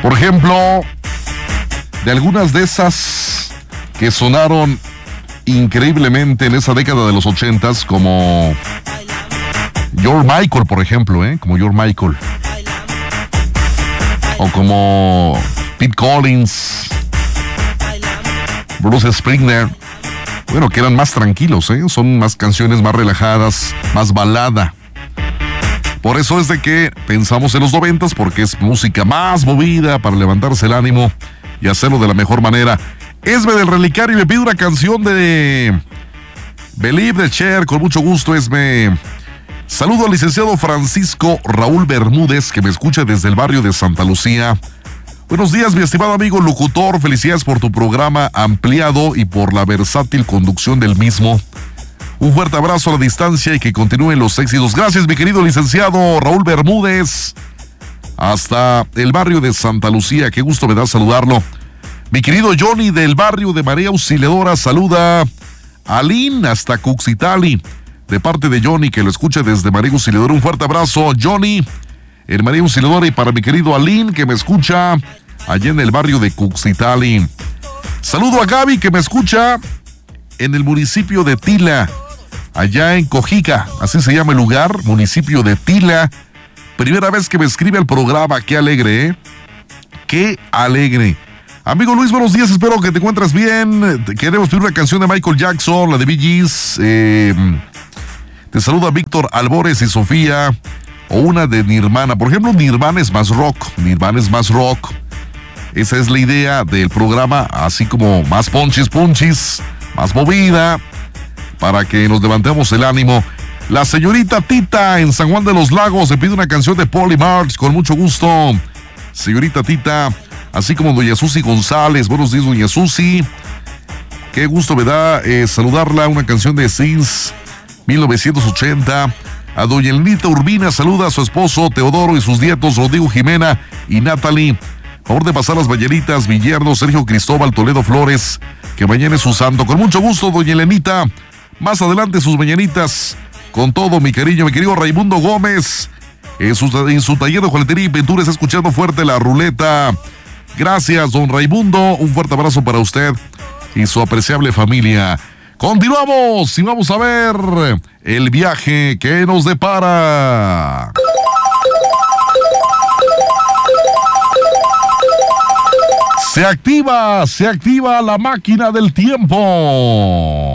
Por ejemplo, de algunas de esas que sonaron increíblemente en esa década de los 80s, como George Michael, por ejemplo, como George Michael. O como Pete Collins, Bruce Springsteen. Bueno, que eran más tranquilos, son más canciones más relajadas, más balada. Por eso es de que pensamos en los 90s, porque es música más movida para levantarse el ánimo y hacerlo de la mejor manera. Esme del Relicario me pide una canción de Believe de Cher, con mucho gusto, Esme. Saludo al licenciado Francisco Raúl Bermúdez, que me escucha desde el barrio de Santa Lucía. Buenos días, mi estimado amigo locutor. Felicidades por tu programa ampliado y por la versátil conducción del mismo. Un fuerte abrazo a la distancia y que continúen los éxitos. Gracias, mi querido licenciado Raúl Bermúdez. Hasta el barrio de Santa Lucía. Qué gusto me da saludarlo. Mi querido Johnny del barrio de María Auxiliadora saluda a Lynn hasta Cuxitali. De parte de Johnny, que lo escucha desde María Auxiliadora. Un fuerte abrazo, Johnny, en María Auxiliadora, y para mi querido Alín, que me escucha allá en el barrio de Cuxitali. Saludo a Gaby, que me escucha en el municipio de Tila, allá en Cojica, así se llama el lugar, municipio de Tila. Primera vez que me escribe al programa, qué alegre, qué alegre. Amigo Luis, buenos días, espero que te encuentres bien. Queremos pedir una canción de Michael Jackson, la de Bee Gees. Te saluda Víctor Albores y Sofía, o una de Nirvana. Por ejemplo, Nirvana es más rock. Esa es la idea del programa, así como más punchis, más movida, para que nos levantemos el ánimo. La señorita Tita en San Juan de los Lagos se pide una canción de Polly March, con mucho gusto. Señorita Tita, así como doña Susi González. Buenos días, doña Susi. Qué gusto me da saludarla. Una canción de Since 1980. A doña Elenita Urbina saluda a su esposo Teodoro y sus nietos Rodrigo, Jimena y Natalie. Favor de pasar las mañanitas, mi yerno Sergio Cristóbal Toledo Flores, que mañana es su santo. Con mucho gusto, doña Elenita. Más adelante sus mañanitas. Con todo mi cariño, mi querido Raimundo Gómez. En su taller de juguetería y pintura está escuchando fuerte la ruleta. Gracias, don Raimundo. Un fuerte abrazo para usted y su apreciable familia. Continuamos y vamos a ver el viaje que nos depara. Se activa la máquina del tiempo.